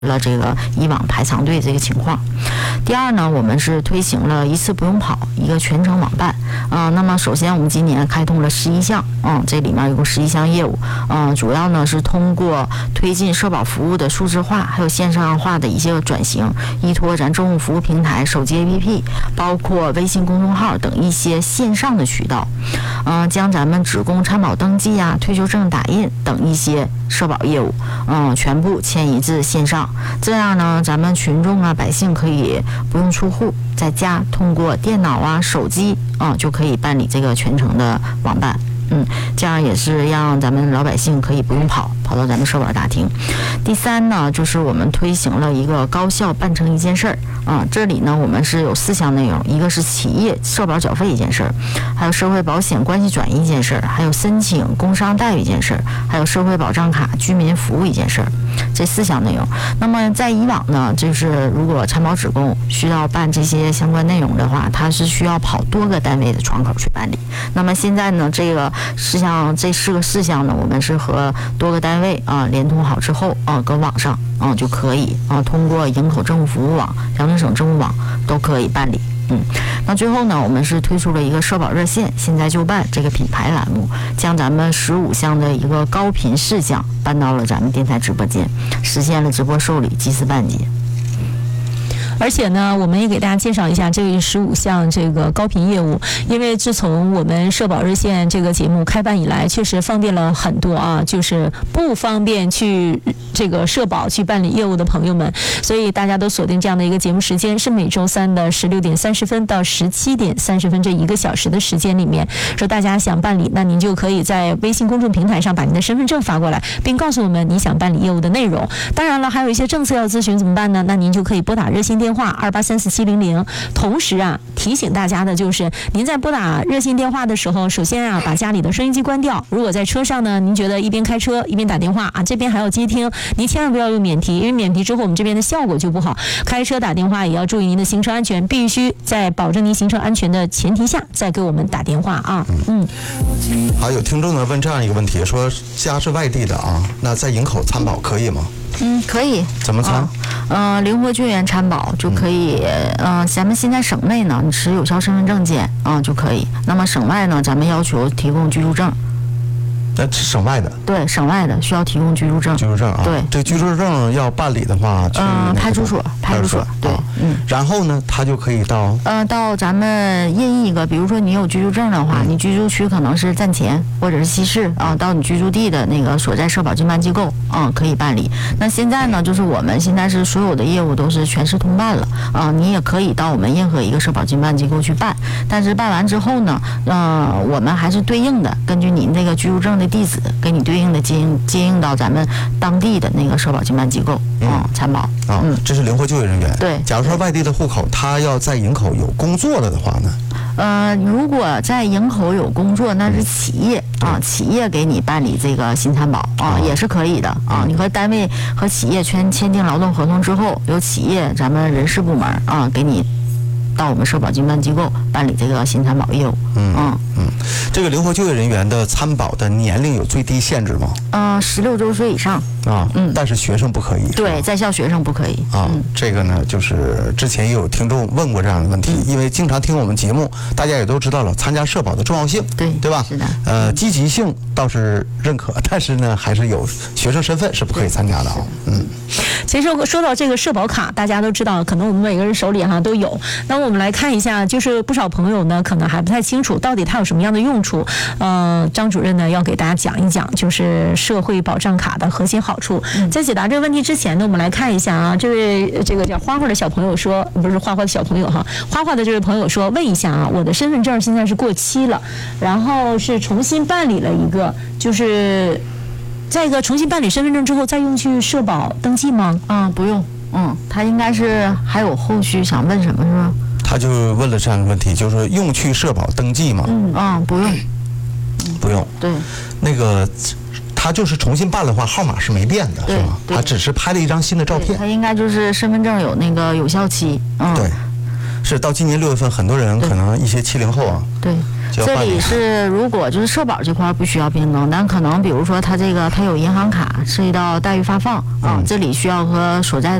了这个以往排长队这个情况。第二呢，我们是推行了一次不用跑，一个全程网办。那么首先我们今年开通了11项，这里面一共11项业务，主要呢是通过推进社保服务的数字化，还有线上化的一些转型，依托咱政务服务平台、手机 APP， 包括微信公众号等一些线上的渠道，将咱们职工参保登记啊、退休证打印等一些社保业务，全部迁移至线上。这样呢，咱们群众啊、百姓可以不用出户，在家通过电脑啊、手机就可以办理这个全程的网办。这样也是让咱们老百姓可以不用跑到咱们社保大厅。第三呢，就是我们推行了一个高效办成一件事儿这里呢我们是有4项内容，一个是企业社保缴费一件事儿，还有社会保险关系转移一件事儿，还有申请工伤待遇一件事儿，还有社会保障卡居民服务一件事儿，这4项内容。那么在以往呢，就是如果参保职工需要办这些相关内容的话，他是需要跑多个单位的窗口去办理。那么现在呢，这个这4个事项呢，我们是和多个单位联通好之后搁网上就可以通过营口政务服务网、辽宁省政务网都可以办理。那最后呢，我们是推出了一个社保热线现在就办这个品牌栏目，将咱们15项的一个高频事项搬到了咱们电台直播间，实现了直播受理、即时办结。 而且呢，我们也给大家介绍一下这15项这个高频业务，因为自从我们社保热线这个节目开办以来，确实方便了很多就是不方便去这个社保去办理业务的朋友们，所以大家都锁定这样的一个节目时间，是每周3的16点30分到17点30分这1个小时的时间里面，说大家想办理，那您就可以在微信公众平台上把您的身份证发过来，并告诉我们你想办理业务的内容。当然了，还有一些政策要咨询怎么办呢？那您就可以拨打热线电话2834700。同时提醒大家的就是，您在拨打热线电话的时候，首先把家里的收音机关掉。如果在车上呢，您觉得一边开车一边打电话这边还要接听，您千万不要用免提，因为免提之后我们这边的效果就不好。开车打电话也要注意您的行车安全，必须在保证您行车安全的前提下再给我们打电话好，有听众呢问这样一个问题，说家是外地的那在营口参保可以吗？ 可以。 怎么参？ 灵活救援参保就可以。咱们现在省内呢，你持有效身份证件就可以。那么省外呢，咱们要求提供居住证。 那是省外的？对， 省外的需要提供居住证。 居住证对，这居住证要办理的话，去派出所。对， 然后呢，他就可以到到咱们印一个，比如说你有居住证的话，你居住区可能是站前或者是西市到你居住地的那个所在社保经办机构可以办理。那现在呢，就是我们现在是所有的业务都是全市通办了你也可以到我们任何一个社保经办机构去办，但是办完之后呢，我们还是对应的根据您这个居住证的地址，给你对应的接应到咱们当地的那个社保经办机构参保这是灵活就业人员。 对， 假如说外地的户口，他要在营口有工作了的话呢？ 如果在营口有工作，那是企业企业给你办理这个新参保也是可以的你和单位和企业签订劳动合同之后，由企业咱们人事部门给你到我们社保经办机构办理这个新参保业务。 这个灵活就业人员的参保的年龄有最低限制吗 ？16周岁以上但是学生不可以。 对，在校学生不可以这个呢，就是之前也有听众问过这样的问题，因为经常听我们节目，大家也都知道了参加社保的重要性，对吧？ 是的。 积极性倒是认可，但是呢，还是有学生身份是不可以参加的其实说到这个社保卡，大家都知道，可能我们每个人手里都有。那我们来看一下，就是不少朋友呢，可能还不太清楚到底它有什么样的用处。张主任呢要给大家讲一讲，就是社会保障卡的核心好处。在解答这个问题之前呢，我们来看一下这位这个叫花花的小朋友说，不是花花的小朋友花花的这位朋友说，问一下我的身份证现在是过期了，然后是重新办理了一个，就是在一个重新办理身份证之后再用去社保登记吗？ 不用。他应该是还有后续想问什么是吧？ 他就问了这样的问题，就是用去社保登记吗？ 不用。 不用。 对。 那个他就是重新办的话，号码是没变的，是吗？他只是拍了一张新的照片。 他应该就是身份证有那个有效期。 对。是到今年6月份，很多人可能一些70后对。 这里是如果就是社保这块不需要变更，但可能比如说它有银行卡涉及到待遇发放啊，这里需要和所在